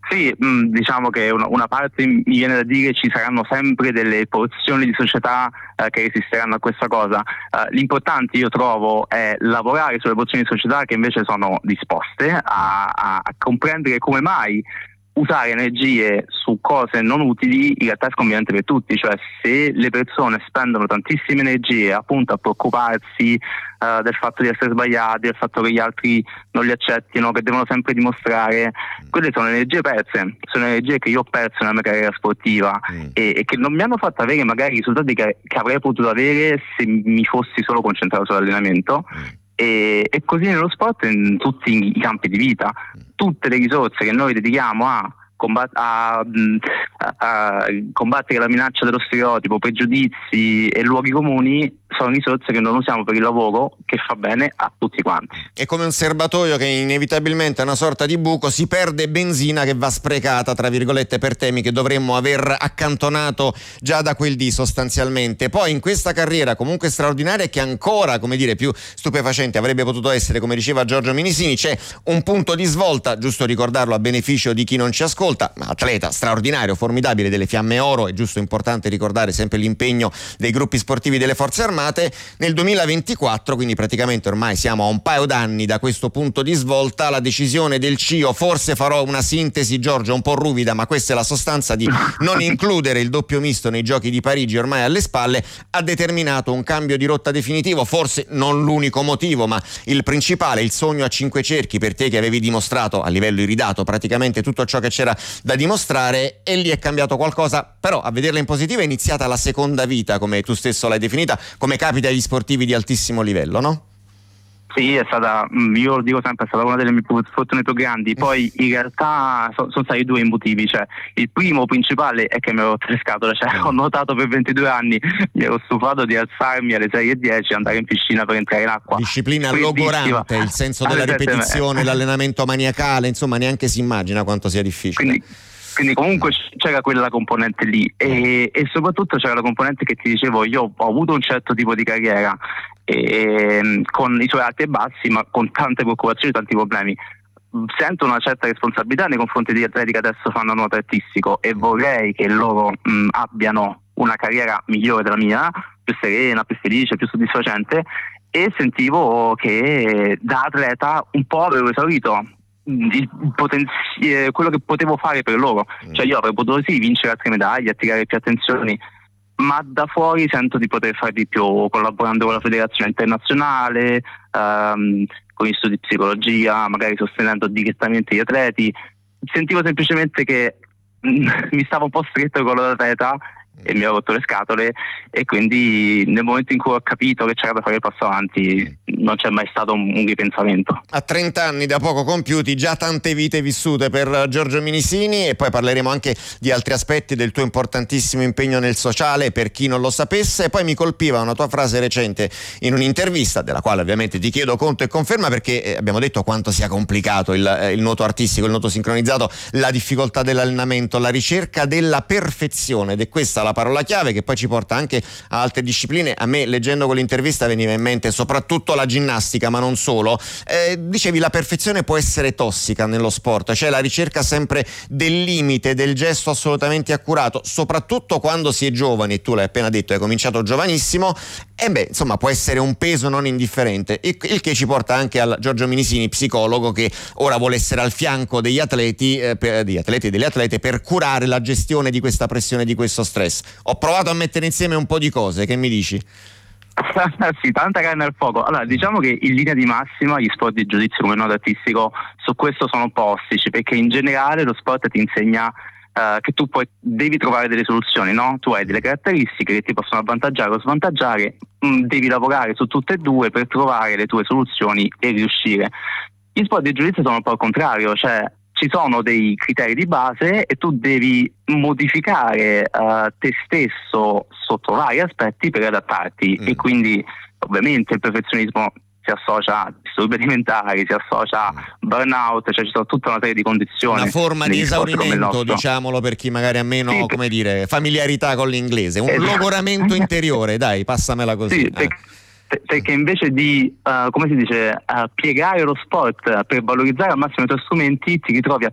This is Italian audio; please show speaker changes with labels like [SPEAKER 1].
[SPEAKER 1] Sì, diciamo che una parte mi viene da dire ci saranno sempre delle porzioni di società che resisteranno a questa cosa. L'importante, io trovo, è lavorare sulle porzioni di società che invece sono disposte a comprendere come mai usare energie su cose non utili in realtà è sconveniente per tutti. Cioè, se le persone spendono tantissime energie appunto a preoccuparsi del fatto di essere sbagliati, del fatto che gli altri non li accettino, che devono sempre dimostrare, quelle sono energie perse, sono energie che io ho perso nella mia carriera sportiva e che non mi hanno fatto avere magari i risultati che avrei potuto avere se mi fossi solo concentrato sull'allenamento. E così nello sport, in tutti i campi di vita, tutte le risorse che noi dedichiamo a combattere la minaccia dello stereotipo, pregiudizi e luoghi comuni, sono risorse che non usiamo per il lavoro che fa bene a tutti quanti.
[SPEAKER 2] È come un serbatoio che inevitabilmente è una sorta di buco, si perde benzina che va sprecata, tra virgolette, per temi che dovremmo aver accantonato già da quel dì sostanzialmente. Poi in questa carriera comunque straordinaria, che ancora, come dire, più stupefacente avrebbe potuto essere, come diceva Giorgio Minisini, c'è un punto di svolta, giusto ricordarlo a beneficio di chi non ci ascolta, ma atleta straordinario, formidabile, delle Fiamme Oro, è giusto, importante ricordare sempre l'impegno dei gruppi sportivi delle Forze Armate. Nel 2024, quindi praticamente ormai siamo a un paio d'anni da questo punto di svolta, la decisione del CIO, forse farò una sintesi, Giorgio, un po' ruvida, ma questa è la sostanza, di non includere il doppio misto nei giochi di Parigi ormai alle spalle, ha determinato un cambio di rotta definitivo, forse non l'unico motivo, ma il principale, il sogno a 5 cerchi per te che avevi dimostrato a livello iridato praticamente tutto ciò che c'era da dimostrare, e lì è cambiato qualcosa, però a vederla in positivo è iniziata la seconda vita, come tu stesso l'hai definita, come capita agli sportivi di altissimo livello, no?
[SPEAKER 1] Sì, è stata, io lo dico sempre, è stata una delle mie fortune più grandi. Poi in realtà sono stati due i motivi. Cioè, il primo principale è che mi ero rotto le scatole, cioè ho nuotato per 22 anni, mi ero stufato di alzarmi alle 6:10, andare in piscina per entrare in acqua.
[SPEAKER 2] Disciplina logorante, il senso della ripetizione, l'allenamento maniacale, insomma neanche si immagina quanto sia difficile.
[SPEAKER 1] Quindi comunque c'era quella componente lì e soprattutto c'era la componente che ti dicevo, io ho avuto un certo tipo di carriera con i suoi alti e bassi, ma con tante preoccupazioni, tanti problemi. Sento una certa responsabilità nei confronti degli atleti che adesso fanno nuoto artistico e vorrei che loro abbiano una carriera migliore della mia, più serena, più felice, più soddisfacente, e sentivo che da atleta un po' avevo esaurito quello che potevo fare per loro. Cioè, io avrei potuto sì vincere altre medaglie, attirare più attenzioni, ma da fuori sento di poter fare di più, collaborando con la federazione internazionale, con gli studi di psicologia, magari sostenendo direttamente gli atleti. Sentivo semplicemente che mi stavo un po' stretto con l'atleta e mi ho rotto le scatole, e quindi nel momento in cui ho capito che c'era da fare il passo avanti non c'è mai stato un ripensamento.
[SPEAKER 2] A 30 anni da poco compiuti, già tante vite vissute per Giorgio Minisini, e poi parleremo anche di altri aspetti del tuo importantissimo impegno nel sociale, per chi non lo sapesse. E poi mi colpiva una tua frase recente in un'intervista, della quale ovviamente ti chiedo conto e conferma, perché abbiamo detto quanto sia complicato il nuoto artistico, il nuoto sincronizzato, la difficoltà dell'allenamento, la ricerca della perfezione, ed è questa la parola chiave che poi ci porta anche a altre discipline. A me, leggendo quell'intervista, veniva in mente soprattutto la ginnastica, ma non solo. Dicevi, la perfezione può essere tossica nello sport, cioè la ricerca sempre del limite, del gesto assolutamente accurato, soprattutto quando si è giovani, e tu l'hai appena detto, hai cominciato giovanissimo, e insomma può essere un peso non indifferente, il che ci porta anche al Giorgio Minisini, psicologo, che ora vuole essere al fianco degli atleti, degli atleti e delle atlete, per curare la gestione di questa pressione, di questo stress. Ho provato a mettere insieme un po' di cose, che mi dici?
[SPEAKER 1] Sì, tanta carne al fuoco. Allora, diciamo che in linea di massima gli sport di giudizio come il nuoto artistico su questo sono un po' ostici, perché in generale lo sport ti insegna che tu devi trovare delle soluzioni, no? Tu hai delle caratteristiche che ti possono avvantaggiare o svantaggiare, devi lavorare su tutte e due per trovare le tue soluzioni e riuscire. Gli sport di giudizio sono un po' al contrario, cioè ci sono dei criteri di base e tu devi modificare te stesso sotto vari aspetti per adattarti, e quindi ovviamente il perfezionismo si associa a disturbi alimentari, si associa a burnout, cioè ci sono tutta una serie di condizioni.
[SPEAKER 2] Una forma di esaurimento, diciamolo, per chi magari ha meno, sì, come dire, familiarità con l'inglese, un logoramento interiore, dai, passamela così.
[SPEAKER 1] Sì, perché invece di, come si dice, piegare lo sport per valorizzare al massimo i tuoi strumenti, ti ritrovi a